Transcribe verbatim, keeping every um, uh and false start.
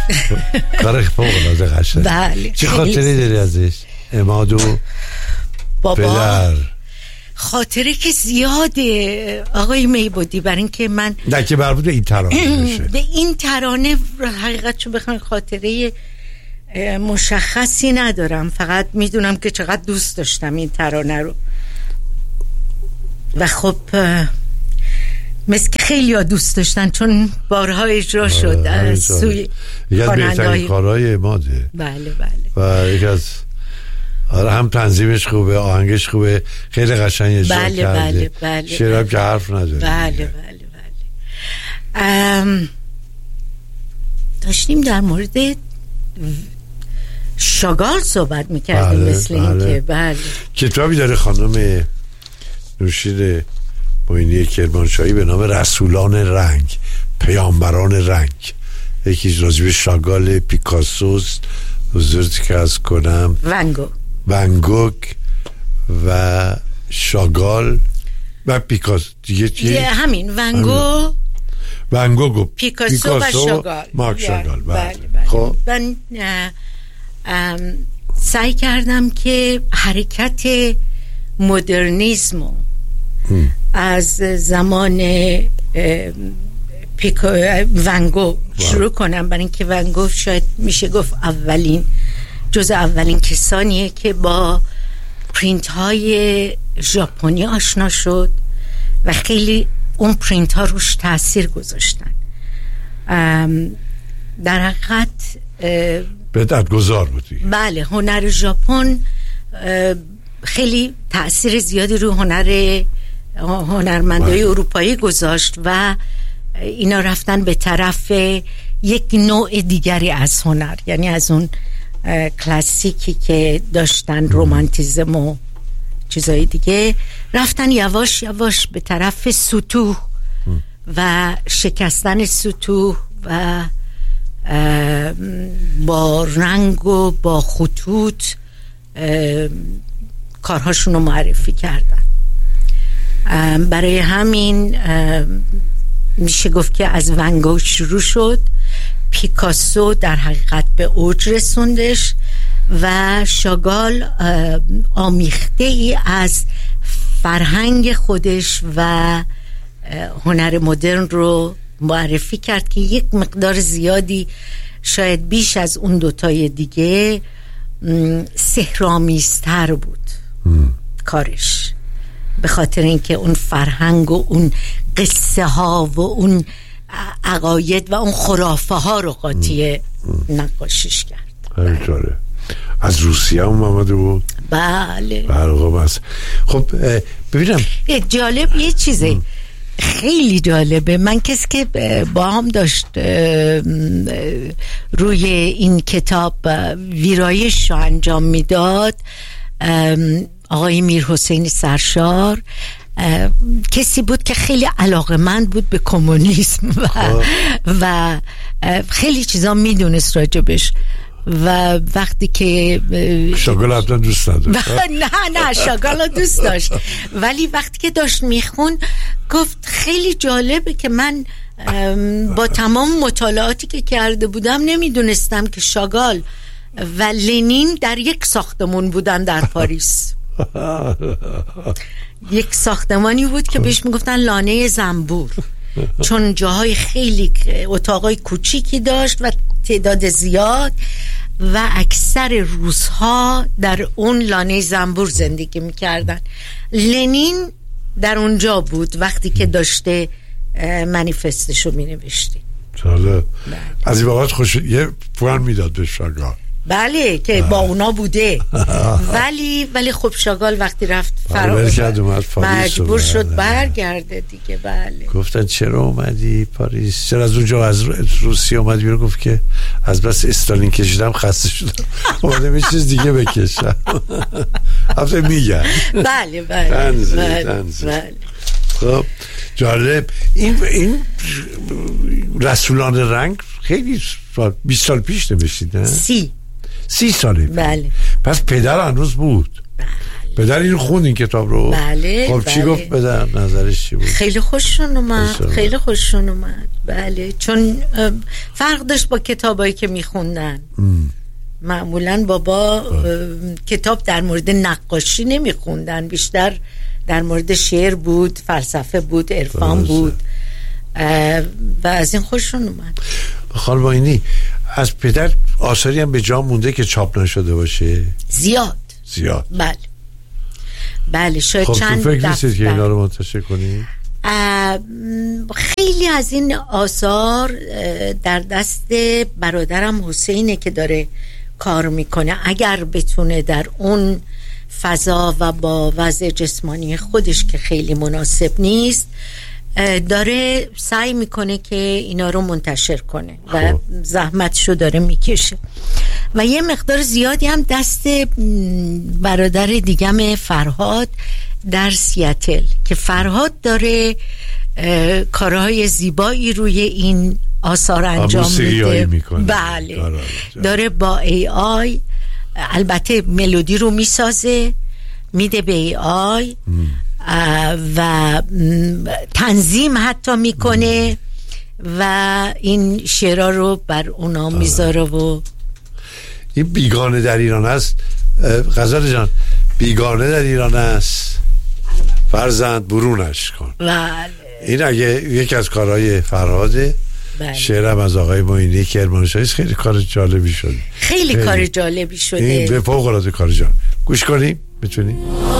کار فوق العاده قشنگ. بله. چه خاطری داری ازش؟ عماد و بابا پدر؟ خاطره که زیاده آقای میبودی، برای اینکه من نه که مربوط به این ترانه بشه. به این ترانه حقیقتشو بخوام خاطره مشخصی ندارم، فقط میدونم که چقدر دوست داشتم این ترانه رو و خب مثل که خیلی ها دوست داشتن چون بارها اجرا شد از سوی یکی از بهترین کارهای عماده. بله بله. و یکی از آره هم تنظیمش خوبه، آهنگش خوبه، خیلی قشنگ اجرا بله کرده. بله بله. شعرم که حرف نداره. بله بله بله. ام داشتیم در مورد شاگال صحبت میکردیم. بله مثل بله. این که بله کتابی داره خانم نوشین معینی کرمانشاهی به نام رسولان رنگ، پیامبران رنگ. یکی راجب شاگال، پیکاسوست، حضورتی که از کنم ونگو ونگوک و شاگال و پیکاسو دیگه چی؟ همین ونگو ونگوک و پیکاسو, پیکاسو و شاگال، مارک شاگال. بله بله. خب من سعی کردم که حرکت مدرنیسمو از زمان پیکو ونگو شروع کنم، برای اینکه ونگو شاید میشه گفت اولین جز اولین کسانیه که با پرینت های ژاپنی آشنا شد و خیلی اون پرینت ها روش تاثیر گذاشتن. در حقیقت بدعت گذار بودی. بله، هنر ژاپن خیلی تأثیر زیادی رو هنر هنرمندای اروپایی گذاشت و اینا رفتن به طرف یک نوع دیگری از هنر، یعنی از اون کلاسیکی که داشتن رومانتیزم و چیزای دیگه، رفتن یواش یواش به طرف سطوح و شکستن سطوح و با رنگ و با خطوط کارهاشون رو معرفی کردن. برای همین میشه گفت که از ونگو شروع شد، پیکاسو در حقیقت به اوج رسوندش و شاگال آمیخته ای از فرهنگ خودش و هنر مدرن رو معرفی کرد که یک مقدار زیادی، شاید بیش از اون دوتای دیگه، سحرآمیزتر بود ام. کارش، به خاطر اینکه اون فرهنگ و اون قصه ها و اون عقاید و اون خرافه ها رو قاطی نقاشیش کرد. همینطوره. از روسیه هم آمده بود. بله برقم هست. خب ببینم جالب یه چیزه خیلی جالبه، من کسی که با هم داشت روی این کتاب ویرایش رو انجام میداد، آقای میر حسین سرشار، کسی بود که خیلی علاقه‌مند بود به کمونیسم و, و خیلی چیزا میدونست راجبش و وقتی که شاگال حتما دوست نداشت. نه نه شاگال دوست داشت، ولی وقتی که داشت میخون گفت خیلی جالبه که من با تمام مطالعاتی که کرده بودم نمیدونستم که شاگال و لنین در یک ساختمون بودن در پاریس. یک ساختمانی بود که بهش میگفتن لانه زنبور، چون جاهای خیلی اتاقای کوچیکی داشت و تعداد زیاد و اکثر روزها در اون لانه زنبور زندگی میکردن. لنین در اونجا بود وقتی که داشته منیفستشو مینوشتی. چاله از این وقت خوش یه پوان میداد به شاگال. بله که با اونا بوده ولی ولی خب شاگال وقتی رفت فرار مجبور شد برگرده دیگه. بله گفتن چرا اومدی پاریس، چرا از اونجا از روسیه اومدی بیرون؟ گفت که از بس استالین کشیدم خسته شدم اومدم یه چیز دیگه بکشم. هفته میگن بله بله تنزی بله, تنزی. بله. خب جالب. این این رسولان رنگ خیلی سال بیست سال پیش نوشتید نه؟ سی سی ساله. بله. پس پدر هنوز بود. بله پدر این خوند این کتاب رو؟ بله. خب بله. چی گفت پدر؟ نظرش چی بود؟ خیلی خوششون اومد. خوششون. خیلی خوششون اومد. بله، چون فرق داشت با کتابایی که میخوندن. معمولا بابا کتاب در مورد نقاشی نمیخوندن، بیشتر در مورد شعر بود، فلسفه بود، عرفان بود و از این خوششون اومد. خانم معینی، از پدر آثاری هم به جا مونده که چاپ نشده باشه؟ زیاد زیاد. بله بله. شاید خب چند تو فکر نیستید که اینا دفتر. رو منتشر کنی؟ خیلی از این آثار در دست برادرم حسینه که داره کار میکنه. اگر بتونه در اون فضا و با وضع جسمانی خودش که خیلی مناسب نیست، داره سعی میکنه که اینا رو منتشر کنه و زحمتشو داره میکشه. و یه مقدار زیادی هم دست برادر دیگم فرهاد در سیاتل که فرهاد داره کارهای زیبایی روی این آثار انجام میده. بله، داره با ای آی البته ملودی رو میسازه، میده به ای آی و تنظیم حتی میکنه و این شعرها رو بر اونا میذاره. و این بیگانه در ایران است. غزال جان، بیگانه در ایران است، فرزند برونش کن. بله. این اگه یکی از کارهای فرهاده. بله. شعرم از آقای معینی کرمانشاهی، خیلی کار جالبی شده. خیلی, خیلی کار جالبی شده. این به فوق العاده کار جالب. گوش کنیم میتونی؟